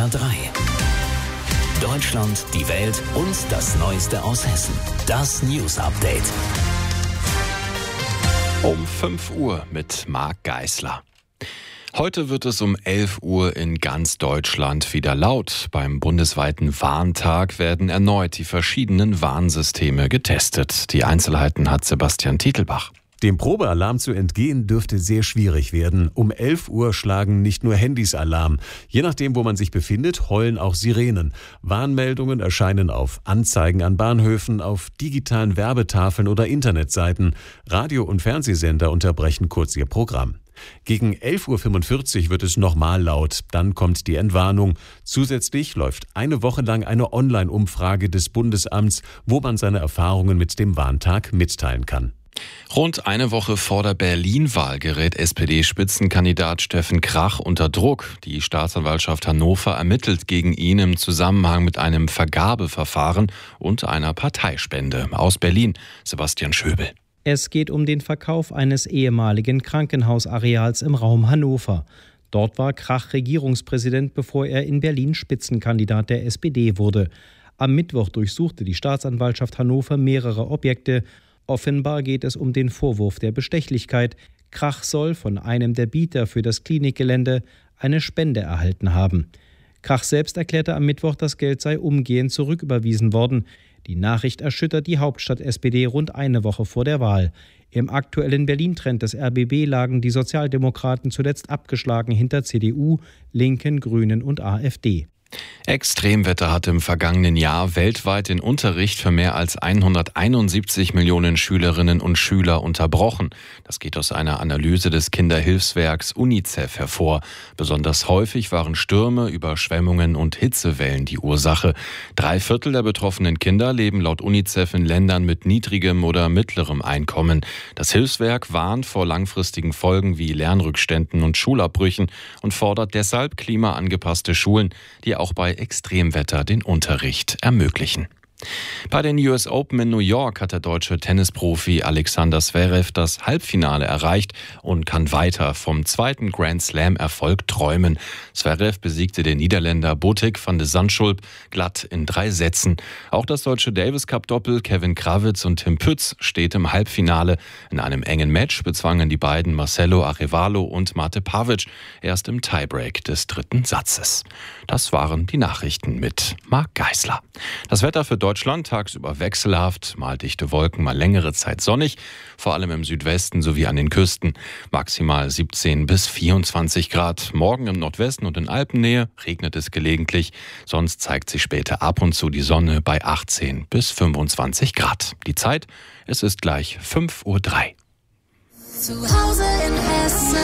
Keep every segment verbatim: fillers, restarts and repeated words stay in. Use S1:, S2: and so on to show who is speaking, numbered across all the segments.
S1: R drei. Deutschland, die Welt und das Neueste aus Hessen. Das News Update.
S2: Um fünf Uhr mit Marc Geisler. Heute wird es um elf Uhr in ganz Deutschland wieder laut. Beim bundesweiten Warntag werden erneut die verschiedenen Warnsysteme getestet. Die Einzelheiten hat Sebastian Titelbach.
S3: Dem Probealarm zu entgehen dürfte sehr schwierig werden. Um elf Uhr schlagen nicht nur Handys Alarm. Je nachdem, wo man sich befindet, heulen auch Sirenen. Warnmeldungen erscheinen auf Anzeigen an Bahnhöfen, auf digitalen Werbetafeln oder Internetseiten. Radio- und Fernsehsender unterbrechen kurz ihr Programm. Gegen elf Uhr fünfundvierzig wird es nochmal laut. Dann kommt die Entwarnung. Zusätzlich läuft eine Woche lang eine Online-Umfrage des Bundesamts, wo man seine Erfahrungen mit dem Warntag mitteilen kann.
S2: Rund eine Woche vor der Berlin-Wahl gerät S P D-Spitzenkandidat Steffen Krach unter Druck. Die Staatsanwaltschaft Hannover ermittelt gegen ihn im Zusammenhang mit einem Vergabeverfahren und einer Parteispende. Aus Berlin, Sebastian Schöbel.
S4: Es geht um den Verkauf eines ehemaligen Krankenhausareals im Raum Hannover. Dort war Krach Regierungspräsident, bevor er in Berlin Spitzenkandidat der S P D wurde. Am Mittwoch durchsuchte die Staatsanwaltschaft Hannover mehrere Objekte. Offenbar geht es um den Vorwurf der Bestechlichkeit. Krach soll von einem der Bieter für das Klinikgelände eine Spende erhalten haben. Krach selbst erklärte am Mittwoch, das Geld sei umgehend zurücküberwiesen worden. Die Nachricht erschüttert die Hauptstadt-S P D rund eine Woche vor der Wahl. Im aktuellen Berlin-Trend des R B B lagen die Sozialdemokraten zuletzt abgeschlagen hinter C D U, Linken, Grünen und AfD.
S2: Extremwetter hat im vergangenen Jahr weltweit den Unterricht für mehr als hunderteinundsiebzig Millionen Schülerinnen und Schüler unterbrochen. Das geht aus einer Analyse des Kinderhilfswerks UNICEF hervor. Besonders häufig waren Stürme, Überschwemmungen und Hitzewellen die Ursache. Drei Viertel der betroffenen Kinder leben laut UNICEF in Ländern mit niedrigem oder mittlerem Einkommen. Das Hilfswerk warnt vor langfristigen Folgen wie Lernrückständen und Schulabbrüchen und fordert deshalb klimaangepasste Schulen, die auch bei Extremwetter den Unterricht ermöglichen. Bei den U S Open in New York hat der deutsche Tennisprofi Alexander Zverev das Halbfinale erreicht und kann weiter vom zweiten Grand Slam-Erfolg träumen. Zverev besiegte den Niederländer Botic van de Zandschulp glatt in drei Sätzen. Auch das deutsche Davis-Cup-Doppel Kevin Krawitz und Tim Pütz steht im Halbfinale. In einem engen Match bezwangen die beiden Marcelo Arevalo und Mate Pavic erst im Tiebreak des dritten Satzes. Das waren die Nachrichten mit Marc Geisler. Das Wetter für Deutschland Deutschland tagsüber wechselhaft, mal dichte Wolken, mal längere Zeit sonnig, vor allem im Südwesten sowie an den Küsten. Maximal siebzehn bis vierundzwanzig Grad. Morgen im Nordwesten und in Alpennähe regnet es gelegentlich. Sonst zeigt sich später ab und zu die Sonne bei achtzehn bis fünfundzwanzig Grad. Die Zeit, es ist gleich fünf Uhr drei.
S5: Zu Hause in Hessen.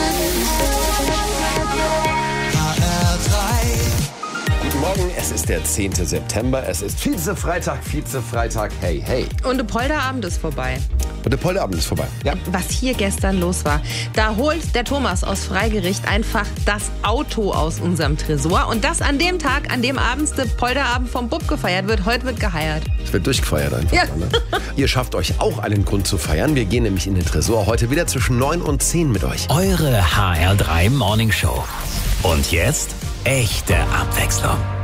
S6: Guten Morgen, es ist der zehnte September, es ist Vize-Freitag, Vize-Freitag, hey, hey.
S7: Und der Polterabend ist vorbei.
S6: Und der Polterabend ist vorbei, ja.
S7: Was hier gestern los war, da holt der Thomas aus Freigericht einfach das Auto aus unserem Tresor. Und das an dem Tag, an dem abends der Polterabend vom Bub gefeiert wird. Heute wird geheiert.
S6: Es wird durchgefeiert einfach. Ja. Ne? Ihr schafft euch auch einen Grund zu feiern. Wir gehen nämlich in den Tresor heute wieder zwischen neun und zehn mit euch.
S1: Eure H R drei Morning Show. Und jetzt echte Abwechslung.